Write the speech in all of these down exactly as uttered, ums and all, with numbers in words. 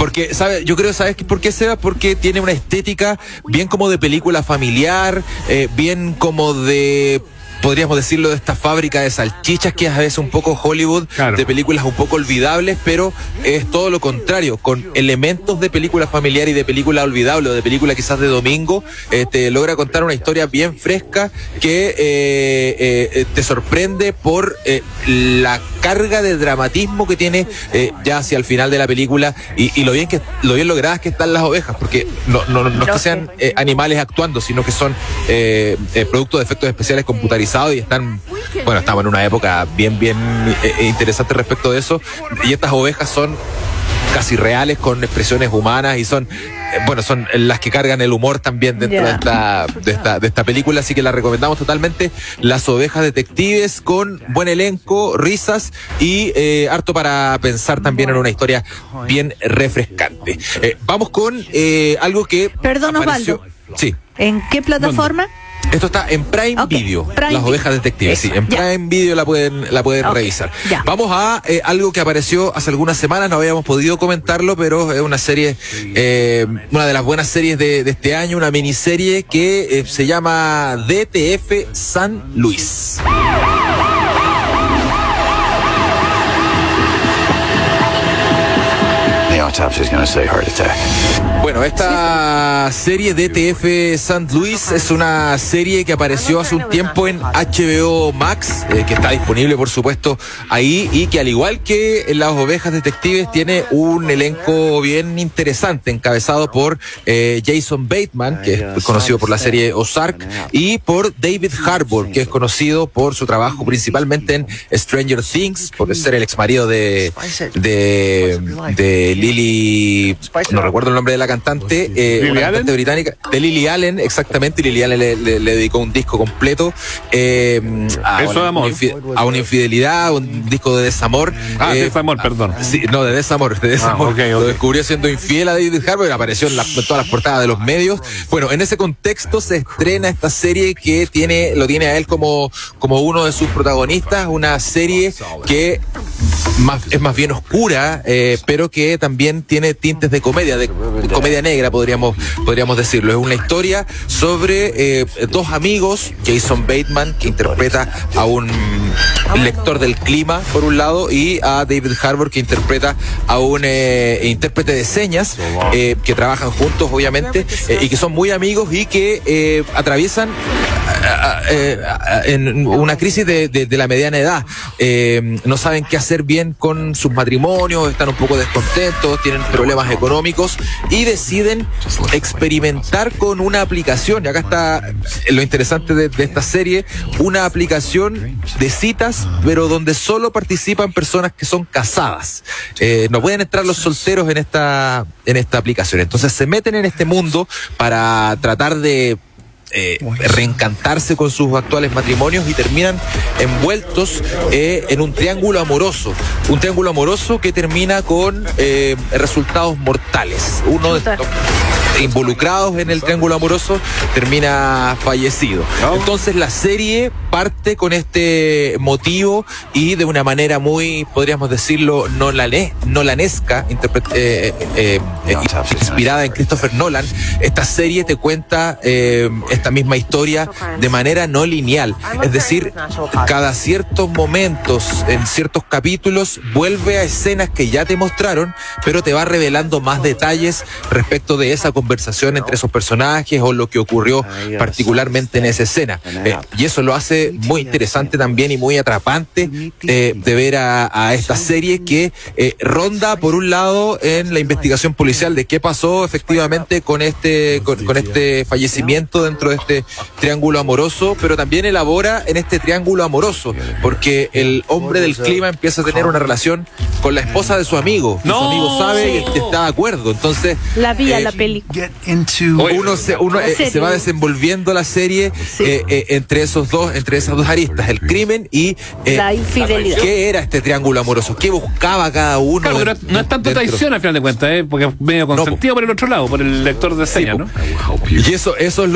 Porque, ¿sabes? Yo creo, ¿sabes por qué, Seba? Porque tiene una estética bien como de película familiar, eh, bien como de... podríamos decirlo, de esta fábrica de salchichas que es a veces un poco Hollywood, claro, de películas un poco olvidables, pero es todo lo contrario, con elementos de película familiar y de película olvidable o de película quizás de domingo, eh, te logra contar una historia bien fresca que eh, eh, te sorprende por eh, la carga de dramatismo que tiene eh, ya hacia el final de la película y, y lo bien que lo bien logradas que están las ovejas, porque no, no, no es que sean eh, animales actuando, sino que son eh, eh, productos de efectos especiales computarizados y están, bueno, estamos en una época bien, bien eh, interesante respecto de eso, y estas ovejas son casi reales, con expresiones humanas y son, eh, bueno, son las que cargan el humor también dentro yeah. de, esta, de, esta, de esta película, así que la recomendamos totalmente. Las ovejas detectives, con buen elenco, risas y eh, harto para pensar también en una historia bien refrescante. Eh, vamos con eh, algo que Perdón, apareció... Osvaldo. Sí. ¿En qué plataforma? Esto está en Prime okay. Video, Prime Las Ovejas Detectives, sí, en ya. Prime Video la pueden, la pueden okay. revisar. Ya. Vamos a eh, algo que apareció hace algunas semanas, no habíamos podido comentarlo, pero es una serie, eh, una de las buenas series de, de este año, una miniserie que eh, se llama D T F San Luis. Bueno, esta serie D T F Saint Louis es una serie que apareció hace un tiempo en H B O Max, eh, que está disponible por supuesto ahí, y que al igual que en Las Ovejas Detectives tiene un elenco bien interesante, encabezado por eh, Jason Bateman, que es conocido por la serie Ozark, y por David Harbour, que es conocido por su trabajo principalmente en Stranger Things, por ser el exmarido de de, de Lily, no recuerdo el nombre de la cantante, eh, una cantante Allen? británica, de Lily Allen, exactamente. Lily Allen le, le, le dedicó un disco completo eh, a, una, una infide- a una infidelidad, un disco de desamor. Ah, eh, desamor, perdón. Sí, no, de desamor, de desamor. Ah, okay, okay. Lo descubrió siendo infiel a David Harbour, apareció en, la, en todas las portadas de los medios. Bueno, en ese contexto se estrena esta serie que tiene, lo tiene a él como, como uno de sus protagonistas, una serie que más, es más bien oscura, eh, pero que también tiene tintes de comedia, de, de comedia negra, podríamos, podríamos decirlo. Es una historia sobre eh, dos amigos, Jason Bateman, que interpreta a un lector del clima, por un lado, y a David Harbour, que interpreta a un eh, intérprete de señas, eh, que trabajan juntos, obviamente, eh, y que son muy amigos y que eh, atraviesan eh, en una crisis de, de, de la mediana edad. Eh, no saben qué hacer bien con sus matrimonios, están un poco descontentos, tienen problemas económicos y deciden experimentar con una aplicación, y acá está lo interesante de, de esta serie, una aplicación de citas, pero donde solo participan personas que son casadas. Eh, no pueden entrar los solteros en esta, en esta aplicación. Entonces se meten en este mundo para tratar de Eh, reencantarse con sus actuales matrimonios y terminan envueltos eh, en un triángulo amoroso, un triángulo amoroso que termina con eh, resultados mortales. Uno de estos involucrados en el triángulo amoroso termina fallecido. Entonces la serie parte con este motivo y de una manera muy, podríamos decirlo, nolane, nolanesca, interpre- eh, eh, eh, inspirada en Christopher Nolan. Esta serie te cuenta eh, esta misma historia de manera no lineal, es decir, cada ciertos momentos, en ciertos capítulos, vuelve a escenas que ya te mostraron, pero te va revelando más detalles respecto de esa conversación entre esos personajes o lo que ocurrió particularmente en esa escena. Eh, y eso lo hace muy interesante también y muy atrapante eh, de ver a, a esta serie que eh, ronda por un lado en la investigación policial de qué pasó efectivamente con este con, con este fallecimiento dentro de este triángulo amoroso, pero también elabora en este triángulo amoroso, porque el hombre del clima empieza a tener una relación con la esposa de su amigo. No. Su amigo sabe y está de acuerdo. Entonces la vi a eh, la película. Uno se, uno, eh, se va desenvolviendo la serie sí. eh, eh, entre esos dos, entre esas dos aristas, el crimen y eh, la infidelidad. ¿Qué era este triángulo amoroso? ¿Qué buscaba cada uno? Claro, pero no es tanto dentro. Traición al final de cuentas, ¿eh? Porque es medio consentido no, por el otro lado, por el lector de señas, sí, ¿no? Y eso, eso es lo, eso es lo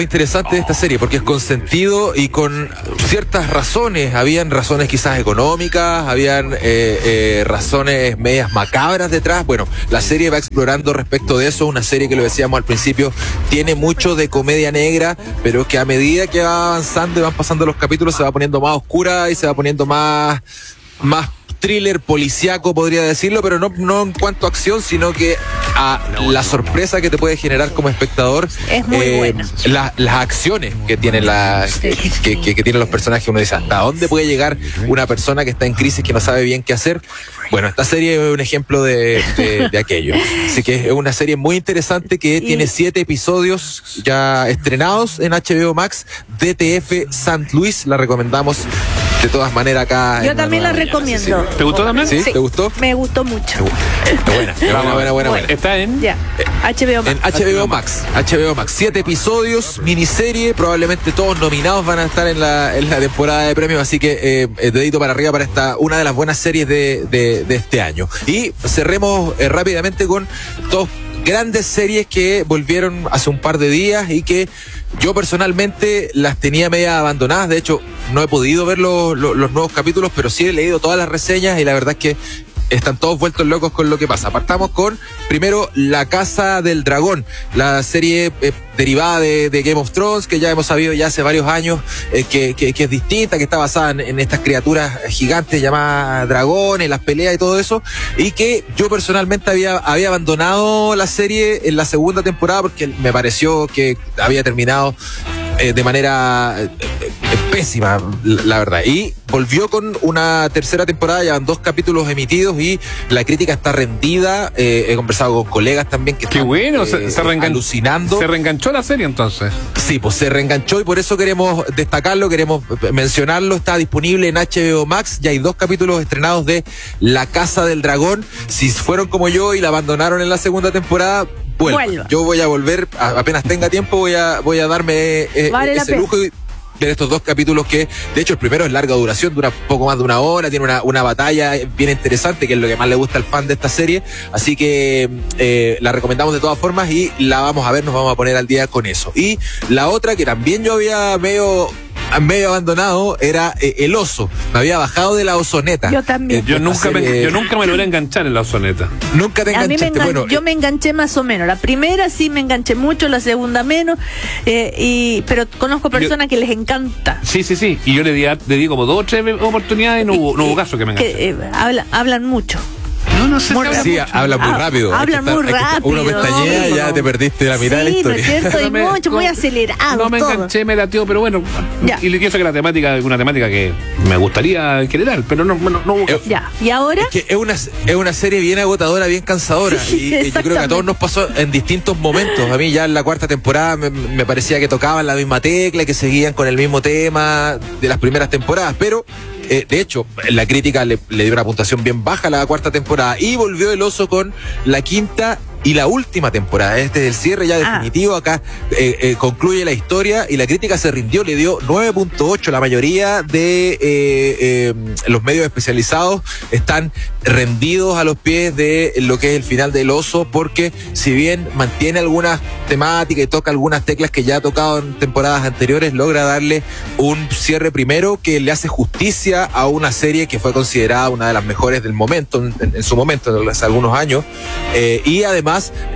interesante de esta serie, porque es con sentido y con ciertas razones. Habían razones quizás económicas, habían eh, eh, razones medias macabras detrás. Bueno, la serie va explorando respecto de eso. Una serie que, lo decíamos al principio, tiene mucho de comedia negra, pero que a medida que va avanzando y van pasando los capítulos se va poniendo más oscura y se va poniendo más, más thriller policíaco, podría decirlo, pero no, no en cuanto a acción, sino que a la sorpresa que te puede generar como espectador. Es muy eh, buena. La, las acciones que tienen la, que, que, que tienen los personajes. Uno dice, ¿hasta dónde puede llegar una persona que está en crisis, que no sabe bien qué hacer? Bueno, esta serie es un ejemplo de, de, de aquello. Así que es una serie muy interesante que y... tiene siete episodios ya estrenados en H B O Max. D T F Saint Louis, la recomendamos de todas maneras acá. Yo también la recomiendo. ¿Te gustó también? ¿Sí? ¿Te gustó? Me gustó mucho. Buena, buena, buena, buena, buena. ¿Está en? Ya. H B O Max. En H B O Max. H B O Max. Siete episodios, miniserie. Probablemente todos nominados van a estar en la, en la temporada de premios. Así que eh, dedito para arriba para esta, una de las buenas series de, de, de este año. Y cerremos eh, rápidamente con dos grandes series que volvieron hace un par de días y que yo personalmente las tenía media abandonadas. De hecho, no he podido ver los, los, los nuevos capítulos, pero sí he leído todas las reseñas y la verdad es que están todos vueltos locos con lo que pasa. Partamos con, primero, La Casa del Dragón, la serie eh, derivada de, de Game of Thrones, que ya hemos sabido ya hace varios años eh, que, que, que es distinta, que está basada en, en estas criaturas gigantes llamadas dragones, las peleas y todo eso, y que yo personalmente había, había abandonado la serie en la segunda temporada porque me pareció que había terminado eh, de manera eh, pésima, la verdad. Y volvió con una tercera temporada, ya van dos capítulos emitidos y la crítica está rendida. Eh, he conversado con colegas también que Qué están bueno, eh, se, se reengan- alucinando. Se reenganchó la serie entonces. Sí, pues se reenganchó y por eso queremos destacarlo, queremos mencionarlo. Está disponible en H B O Max. Ya hay dos capítulos estrenados de La Casa del Dragón. Si fueron como yo y la abandonaron en la segunda temporada, vuelvan. Vuelva. Yo voy a volver, a- apenas tenga tiempo, voy a, voy a darme eh, Vale la ese pena. lujo y ver estos dos capítulos que, de hecho, el primero es larga duración, dura poco más de una hora, tiene una, una batalla bien interesante, que es lo que más le gusta al fan de esta serie, así que eh, la recomendamos de todas formas y la vamos a ver, nos vamos a poner al día con eso. Y la otra que también yo había medio medio abandonado era eh, El Oso. Me había bajado de la Osoneta. Yo también. Eh, Yo nunca, me, serie- yo nunca me logré enganchar en la Ozoneta. Nunca te A mí me enganchaste. engan- Bueno, yo me enganché más o menos. La primera sí me enganché mucho, la segunda menos, eh, y pero conozco personas que les encanta. Sí, sí, sí. Y yo le di, a- le di como dos o tres oportunidades y no hubo, no hubo Y- caso que me enganché. que, eh, habla- hablan mucho. No, no sé. Muy si habla sí, mucho. habla muy Ah, rápido. Hay hablan que estar- muy hay que estar- Uno rápido, pestañea y no, ya no. te perdiste la mitad de la Sí, ¿no es historia. cierto? Y Me- mucho, muy no- acelerado. No me todo. enganché, me latió, pero bueno. Ya. Y le pienso que la temática es una temática que me gustaría generar, pero no, no, no hubo caso. Ya, y ahora. Es que es una, es una serie bien agotadora, bien cansadora. Sí, y eh, yo creo que a todos nos pasó en distintos momentos. A mí ya en la cuarta temporada me, me parecía que tocaban la misma tecla, que seguían con el mismo tema de las primeras temporadas. Pero, eh, de hecho, la crítica le, le dio una puntuación bien baja a la cuarta temporada. Y volvió El Oso con la quinta y la última temporada. Este es el cierre ya Ah. definitivo. Acá eh, eh, concluye la historia y la crítica se rindió, le dio nueve punto ocho. La mayoría de eh, eh, los medios especializados están rendidos a los pies de lo que es el final del Oso, porque si bien mantiene algunas temáticas y toca algunas teclas que ya ha tocado en temporadas anteriores, logra darle un cierre primero que le hace justicia a una serie que fue considerada una de las mejores del momento, en, en su momento, hace algunos años, eh, y además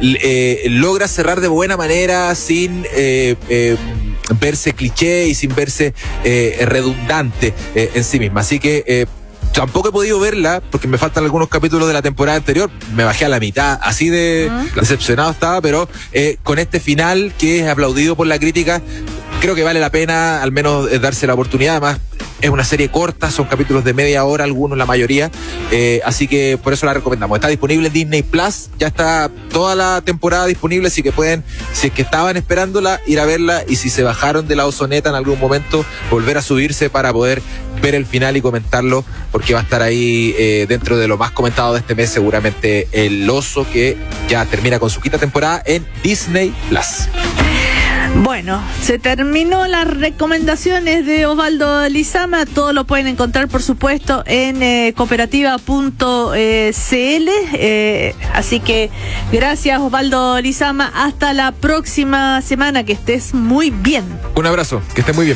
eh, logra cerrar de buena manera sin eh, eh, verse cliché y sin verse eh, redundante eh, en sí misma. Así que eh, tampoco he podido verla porque me faltan algunos capítulos de la temporada anterior. Me bajé a la mitad, así de Uh-huh. decepcionado estaba, pero eh, con este final que es aplaudido por la crítica, creo que vale la pena al menos eh, darse la oportunidad. Además, es una serie corta, son capítulos de media hora, algunos, la mayoría, eh, así que por eso la recomendamos. Está disponible en Disney Plus, ya está toda la temporada disponible, así que pueden, si es que estaban esperándola, ir a verla, y si se bajaron de la Ozoneta en algún momento, volver a subirse para poder ver el final y comentarlo, porque va a estar ahí eh, dentro de lo más comentado de este mes, seguramente El Oso, que ya termina con su quinta temporada en Disney Plus. Bueno, se terminó las recomendaciones de Osvaldo Lizama. Todo lo pueden encontrar, por supuesto, en eh, cooperativa punto c l. Eh, así que gracias, Osvaldo Lizama. Hasta la próxima semana. Que estés muy bien. Un abrazo. Que estés muy bien.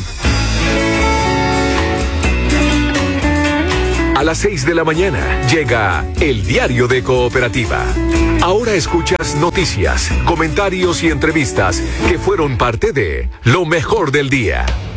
A las seis de la mañana llega el Diario de Cooperativa. Ahora escuchas noticias, comentarios y entrevistas que fueron parte de Lo Mejor del Día.